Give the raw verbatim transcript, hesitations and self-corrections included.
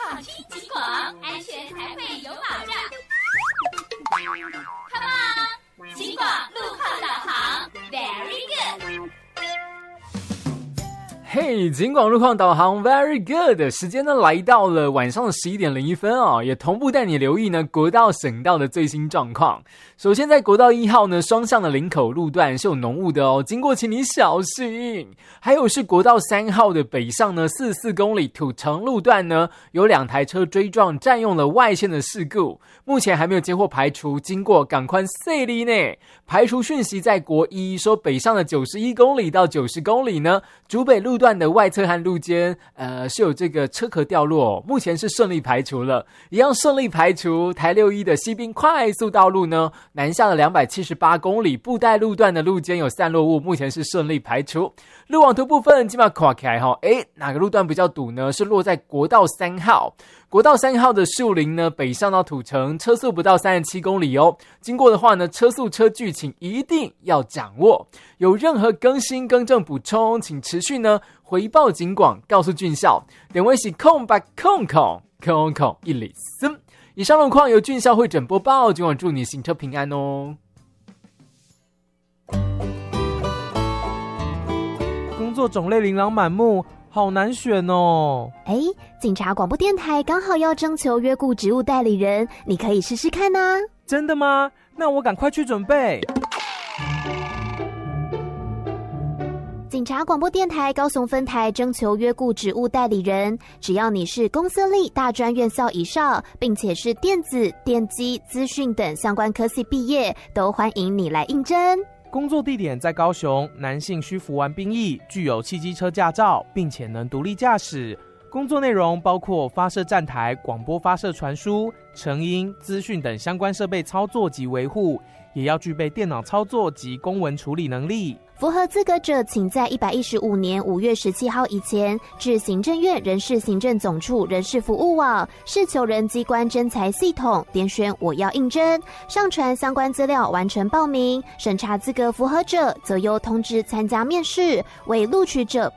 放轻警广，安全才会有保障。Come on， 警广路况导航 ，Very good。 嘿，警广路况导航 Very good， 时间呢来到了晚上的十一点零一分哦，也同步带你留意呢国道省道的最新状况。首先在国道一号呢双向的林口路段是有浓雾的哦，经过请你小心。还有是国道三号的北上呢四十四公里土城路段呢有两台车追撞占用了外线的事故，目前还没有接获排除，经过赶快塞里呢。排除讯息在国一说北上的九十一公里到九十公里呢竹北路段的外侧和路肩呃是有这个车壳掉落、哦、目前是顺利排除了，一样顺利排除台六一的西滨快速道路呢南下的两百七十八公里布袋路段的路肩有散落物，目前是顺利排除。路网图部分基本上看起来、哦、诶哪个路段比较堵呢？是落在国道三号，国道三号的树林呢北上到土城车速不到三十七公里哦，经过的话呢车速车距请一定要掌握，有任何更新更正补充请持续呢回报警广告诉俊校，点位是空白空空空空一里森。以上路况由俊校会诊播报，今晚祝你行车平安哦。 工作种类琳琅满目，好难选哦。 哎，警察广播电台刚好要征求约雇职务代理人，你可以试试看啊。 真的吗？那我赶快去准备。 警察广播电台高雄分台征求约雇职务代理人，只要你是公私立大专院校以上，并且是电子、电机、资讯等相关科系毕业，都欢迎你来应征。 工作地点在高雄，男性需服完兵役，具有汽机车驾照，并且能独立驾驶。工作内容包括发射站台、广播发射传输、成音、资讯等相关设备操作及维护，也要具备电脑操作及公文处理能力。 符合资格者，请在一百一十五年五月十七号以前至行政院人事行政总处人事服务网事求人机关征才系统点选我要应征，上传相关资料完成报名，审查资格符合者则由通知参加面试，为录取者